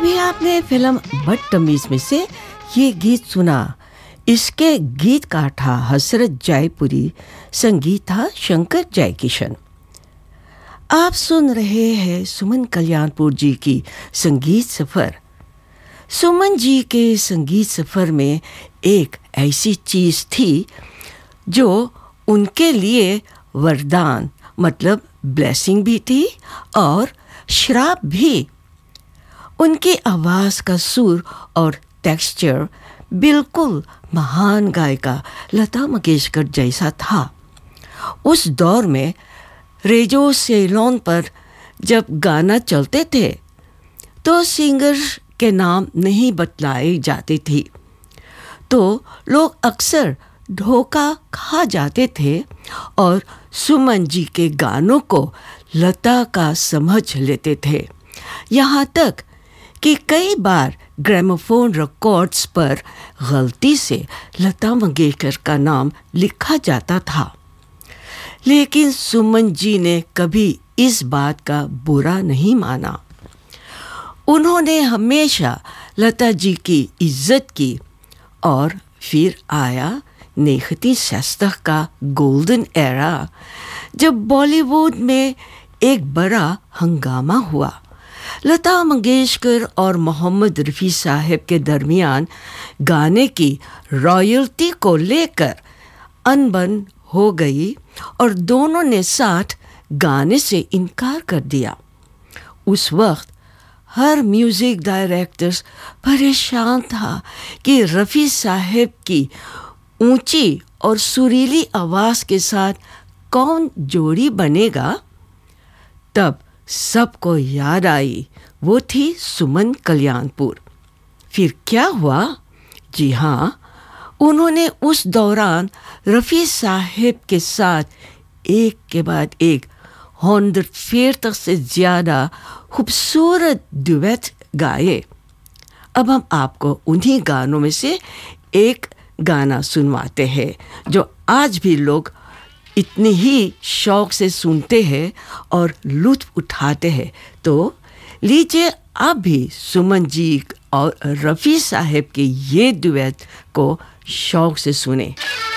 अभी आपने फिल्म बदतमीज में से ये गीत सुना। इसके गीतकार था हसरत जयपुरी, संगीत था शंकर जयकिशन। आप सुन रहे हैं सुमन कल्याणपुर जी की संगीत सफ़र। सुमन जी के संगीत सफ़र में एक ऐसी चीज़ थी जो उनके लिए वरदान मतलब ब्लेसिंग भी थी और श्राप भी। उनकी आवाज़ का सुर और टेक्सचर बिल्कुल महान गायिका लता मंगेशकर जैसा था। उस दौर में रेडियो सेलोन पर जब गाना चलते थे तो सिंगर के नाम नहीं बतलाए जाते थे, तो लोग अक्सर धोखा खा जाते थे और सुमन जी के गानों को लता का समझ लेते थे। यहाँ तक कि कई बार ग्रामोफोन रिकॉर्ड्स पर गलती से लता मंगेशकर का नाम लिखा जाता था, लेकिन सुमन जी ने कभी इस बात का बुरा नहीं माना। उन्होंने हमेशा लता जी की इज्जत की और फिर आया नेहती शास्त्र का गोल्डन एरा, जब बॉलीवुड में एक बड़ा हंगामा हुआ। लता मंगेशकर और मोहम्मद रफ़ी साहब के दरमियान गाने की रॉयल्टी को लेकर अनबन हो गई और दोनों ने साथ गाने से इनकार कर दिया। उस वक्त हर म्यूज़िक डायरेक्टर्स परेशान था कि रफ़ी साहब की ऊंची और सुरीली आवाज़ के साथ कौन जोड़ी बनेगा। तब सबको याद आई वो थी सुमन कल्याणपुर। फिर क्या हुआ? जी हाँ, उन्होंने उस दौरान रफ़ी साहब के साथ एक के बाद एक 150 से ज़्यादा खूबसूरत डुएट गाए। अब हम आपको उन्हीं गानों में से एक गाना सुनवाते हैं जो आज भी लोग इतने ही शौक से सुनते हैं और लुत्फ़ उठाते हैं। तो लीजिए आप भी सुमन जी और रफ़ी साहब के ये डुएट को शौक से सुने।